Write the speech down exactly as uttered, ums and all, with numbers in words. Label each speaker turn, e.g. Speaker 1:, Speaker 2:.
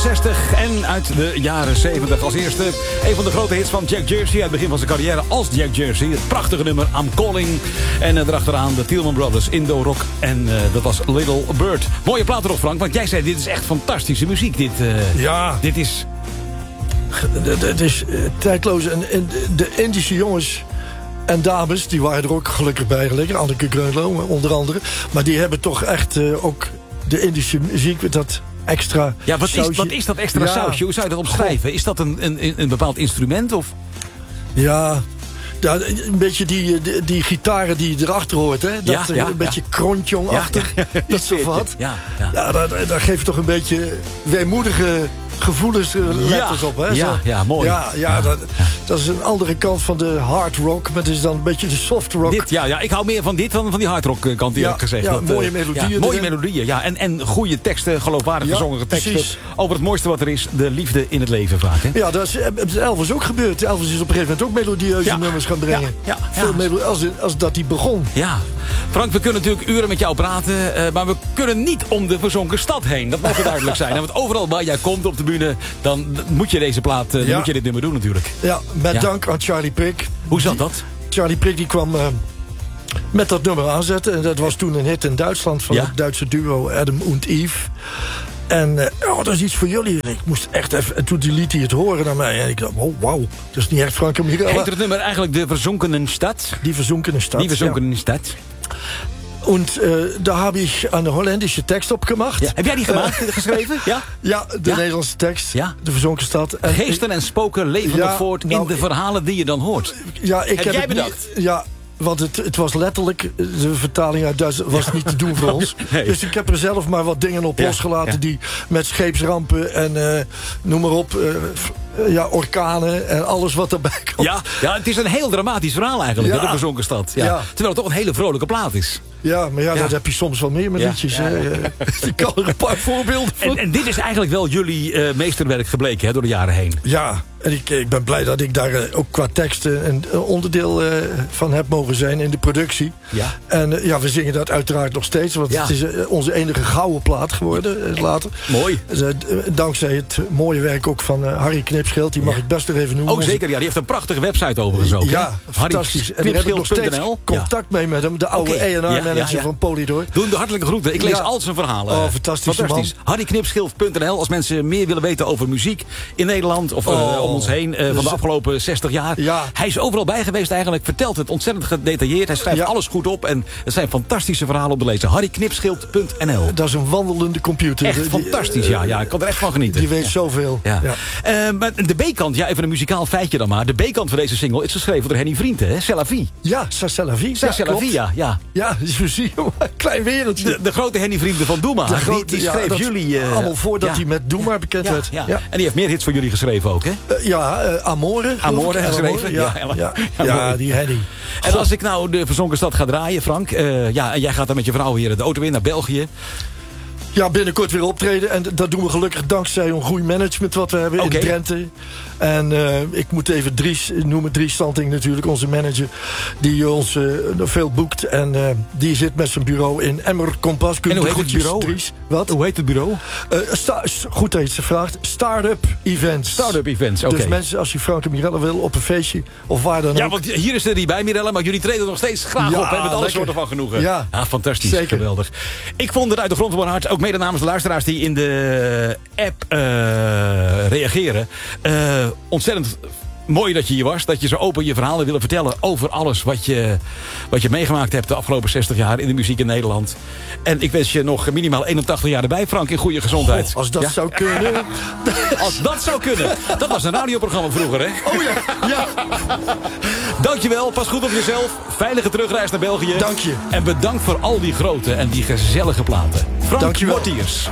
Speaker 1: zestig en uit de jaren zeventig. Als eerste een van de grote hits van Jack Jersey... uit het begin van zijn carrière als Jack Jersey. Het prachtige nummer I'm Calling. En uh, erachteraan de Tielman Brothers, Indo Rock. En uh, dat was Little Bird. Mooie plaat erop, Frank, want jij zei dit is echt fantastische muziek. Dit, uh,
Speaker 2: ja.
Speaker 1: Dit is...
Speaker 2: Het is uh, tijdloos. En, en de Indische jongens en dames, die waren er ook gelukkig bij gelegen. Anneke Greunlo, onder andere. Maar die hebben toch echt uh, ook de Indische muziek... dat extra
Speaker 1: Ja, wat is, wat is dat extra
Speaker 2: ja.
Speaker 1: sausje? Hoe zou je dat omschrijven? Goh. Is dat een, een, een bepaald instrument? Of?
Speaker 2: Ja... Ja, een beetje die, die, die gitaren die je erachter hoort, hè? Dat
Speaker 1: ja, ja,
Speaker 2: een beetje
Speaker 1: ja.
Speaker 2: krontjongachtig. Ja, ja, ja. Dat soort wat.
Speaker 1: Ja, ja.
Speaker 2: ja daar, daar geeft toch een beetje weemoedige gevoelens uh, letters
Speaker 1: ja,
Speaker 2: op, hè?
Speaker 1: Ja, ja, mooi.
Speaker 2: Ja, ja, ja. Dat, dat is een andere kant van de hard rock, maar het is dan een beetje de soft rock.
Speaker 1: Dit, ja, ja, ik hou meer van dit dan van die hard rock kant,
Speaker 2: ja,
Speaker 1: eerlijk gezegd.
Speaker 2: Ja,
Speaker 1: dat,
Speaker 2: mooie
Speaker 1: uh,
Speaker 2: melodieën.
Speaker 1: Ja, mooie melodieën, ja. En, en goede teksten, geloofwaardig
Speaker 2: ja,
Speaker 1: gezongen teksten.
Speaker 2: Precies.
Speaker 1: Over het mooiste wat er is, de liefde in het leven vaak, hè?
Speaker 2: Ja, dat is uh, Elvis ook gebeurd. Elvis is op een gegeven moment ook melodieuze ja. nummers gaan brengen.
Speaker 1: Ja, ja,
Speaker 2: Veel
Speaker 1: ja.
Speaker 2: melo- als, als dat die begon.
Speaker 1: Ja. Frank, we kunnen natuurlijk uren met jou praten, uh, maar we kunnen niet om de verzonken stad heen. Dat mag duidelijk zijn. Want overal waar jij komt op de bühne, dan moet je deze plaat, uh,
Speaker 2: ja.
Speaker 1: dan moet je dit nummer doen natuurlijk.
Speaker 2: Ja, met
Speaker 1: ja.
Speaker 2: dank aan Charlie Prick.
Speaker 1: Hoe zat dat?
Speaker 2: Charlie Prick die kwam uh, met dat nummer aanzetten. En dat was toen een hit in Duitsland van ja. het Duitse duo Adam und Eve. En uh, oh, dat is iets voor jullie. Ik moest echt even... En toen liet hij het horen naar mij. En ik dacht, oh, wauw. Dat is niet echt Frank Mirella.
Speaker 1: Heet het nummer eigenlijk De Verzonkene Stad?
Speaker 2: Die Verzonkene Stad.
Speaker 1: Die Verzonkene
Speaker 2: ja.
Speaker 1: Stad.
Speaker 2: Und uh, daar heb ik een Hollandische tekst op gemaakt.
Speaker 1: Ja. Heb jij die gemaakt, uh, geschreven? Ja,
Speaker 2: ja de
Speaker 1: ja?
Speaker 2: Nederlandse tekst.
Speaker 1: Ja?
Speaker 2: De Verzonken Stad. En
Speaker 1: geesten en spoken leven
Speaker 2: ja,
Speaker 1: nog voort
Speaker 2: nou,
Speaker 1: in de verhalen die je dan hoort.
Speaker 2: Ja, ik
Speaker 1: heb,
Speaker 2: heb
Speaker 1: jij
Speaker 2: het
Speaker 1: bedacht?
Speaker 2: Niet, ja, want het, het was letterlijk... De vertaling uit Duits was niet te doen voor ons.
Speaker 1: Nee.
Speaker 2: Dus ik heb er zelf maar wat dingen op
Speaker 1: ja,
Speaker 2: losgelaten...
Speaker 1: Ja.
Speaker 2: die met scheepsrampen en uh, noem maar op... Uh, ja, orkanen en alles wat erbij komt.
Speaker 1: Ja, ja, het is een heel dramatisch verhaal eigenlijk,
Speaker 2: ja.
Speaker 1: de Verzonken Stad. Ja.
Speaker 2: Ja.
Speaker 1: Terwijl het toch een hele vrolijke plaat is.
Speaker 2: Ja, maar ja,
Speaker 1: ja.
Speaker 2: dat heb je soms wel meer met
Speaker 1: ja.
Speaker 2: liedjes.
Speaker 1: Ja.
Speaker 2: Hè. Ik kan er een paar voorbeelden van.
Speaker 1: En, en dit is eigenlijk wel jullie uh, meesterwerk gebleken, hè, door de jaren heen.
Speaker 2: Ja, en ik, ik ben blij dat ik daar uh, ook qua teksten een uh, onderdeel uh, van heb mogen zijn in de productie.
Speaker 1: Ja.
Speaker 2: En uh, ja, we zingen dat uiteraard nog steeds, want
Speaker 1: ja.
Speaker 2: het is uh, onze enige gouden plaat geworden uh, later.
Speaker 1: Mooi.
Speaker 2: Dus, uh, dankzij het mooie werk ook van uh, Harry Knipschild, die mag ja. ik best er even noemen.
Speaker 1: Oh zeker, ja, die heeft een prachtige website overigens ook.
Speaker 2: Ja,
Speaker 1: hè?
Speaker 2: fantastisch. En daar heb ik nog steeds contact ja. mee met hem, de oude
Speaker 1: okay.
Speaker 2: E en R-manager ja, ja, ja. van Polydor.
Speaker 1: Doe hem de hartelijke groeten. Ik lees ja. al zijn verhalen.
Speaker 2: Oh, fantastisch.
Speaker 1: Fantastisch. harry knipschild punt n l als mensen meer willen weten over muziek in Nederland of oh. uh, om ons heen uh, dus van de afgelopen zestig jaar.
Speaker 2: Ja.
Speaker 1: Hij is overal bij geweest eigenlijk, vertelt het ontzettend gedetailleerd. Hij schrijft ja. alles goed op en het zijn fantastische verhalen om te lezen. harry knipschild punt n l
Speaker 2: Dat is een wandelende computer.
Speaker 1: Echt die, fantastisch, ja, ja. Ik kan er echt van genieten.
Speaker 2: Die weet
Speaker 1: ja.
Speaker 2: zoveel.
Speaker 1: Ja. Ja. Uh, maar de B-kant, ja, even een muzikaal feitje dan maar. De B-kant van deze single is geschreven door Henny Vrienden, hè? C'est la vie.
Speaker 2: Ja, c'est la vie.
Speaker 1: C'est la vie, ja. Ja,
Speaker 2: ja zo zie je maar. Klein wereldje.
Speaker 1: De, de grote Henny Vrienden van Doe Maar. Die, die schreef
Speaker 2: ja,
Speaker 1: jullie... Uh,
Speaker 2: allemaal voordat
Speaker 1: ja.
Speaker 2: hij met Doe Maar bekend
Speaker 1: ja,
Speaker 2: werd.
Speaker 1: Ja.
Speaker 2: Ja.
Speaker 1: En die heeft meer hits voor jullie geschreven ook, hè?
Speaker 2: Uh, ja, uh, Amore.
Speaker 1: Amore geschreven.
Speaker 2: Ja, ja, ja. ja, ja die Henny.
Speaker 1: En als ik nou de Verzonken Stad ga draaien, Frank... Uh, ja, en jij gaat dan met je vrouw hier de auto in naar België...
Speaker 2: Ja, binnenkort weer optreden. En dat doen we gelukkig dankzij een goed management wat we hebben okay. in Drenthe. En uh, ik moet even Dries noemen. Dries Santing natuurlijk, onze manager. Die ons uh, veel boekt. En uh, die zit met zijn bureau in Emmer Kompas.
Speaker 1: En hoe heet het bureau?
Speaker 2: Dries. Wat?
Speaker 1: Hoe heet het bureau?
Speaker 2: Uh, sta- goed dat je het vraagt. Start-up Events.
Speaker 1: Start-up Events, oké.
Speaker 2: Dus mensen, als je Frank en Mirella wil op een feestje of waar dan
Speaker 1: ja,
Speaker 2: ook.
Speaker 1: want hier is er niet bij, Mirella. Maar jullie treden nog steeds graag ja, op. Hè, met alle
Speaker 2: lekker.
Speaker 1: soorten van genoegen.
Speaker 2: Ja,
Speaker 1: ja fantastisch.
Speaker 2: Zeker.
Speaker 1: Geweldig. Ik vond het uit de grond van mijn hart, ook mede namens de luisteraars die in de app uh, reageren. Uh, ontzettend mooi dat je hier was. Dat je zo open je verhalen willen vertellen over alles wat je, wat je meegemaakt hebt de afgelopen zestig jaar in de muziek in Nederland. En ik wens je nog minimaal eenentachtig jaar erbij, Frank, in goede gezondheid.
Speaker 2: Oh, als dat
Speaker 1: ja?
Speaker 2: zou kunnen.
Speaker 1: Als dat zou kunnen. Dat was een radioprogramma vroeger, hè?
Speaker 2: Oh ja, ja.
Speaker 1: Dankjewel, pas goed op jezelf. Veilige terugreis naar België.
Speaker 2: Dank je.
Speaker 1: En bedankt voor al die grote en die gezellige platen. Frank Mortiers.